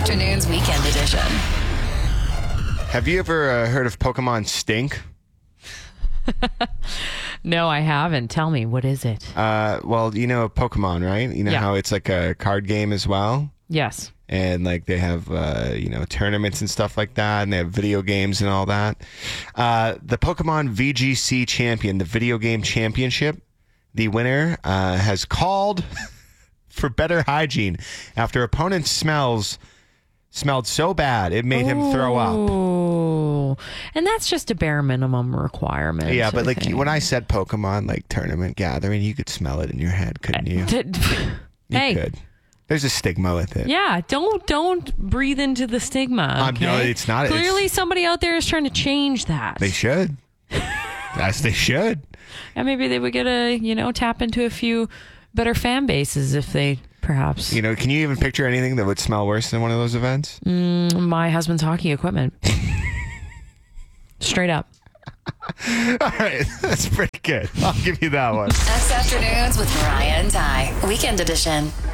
Afternoons Weekend Edition. Have you ever heard of Pokemon Stink? No, I haven't. Tell me, what is it? Well, you know Pokemon, right? You know how it's like a card game as well? Yes. And like they have, tournaments and stuff like that. And they have video games and all that. The Pokemon VGC champion, the video game championship, the winner has called for better hygiene after opponents' smelled so bad it made him throw up. Oh, and that's just a bare minimum requirement. Yeah, but like when I said Pokemon like tournament gathering, you could smell it in your head, couldn't you? Hey. You could. There's a stigma with it. Yeah, don't breathe into the stigma. Okay? No, it's not. Clearly, somebody out there is trying to change that. They should. Yes, they should. And maybe they would get tap into a few better fan bases if they perhaps. Can you even picture anything that would smell worse than one of those events? My husband's hockey equipment. Straight up. All right, that's pretty good. I'll give you that one. That's Afternoons with Mariah and Ty. Weekend Edition.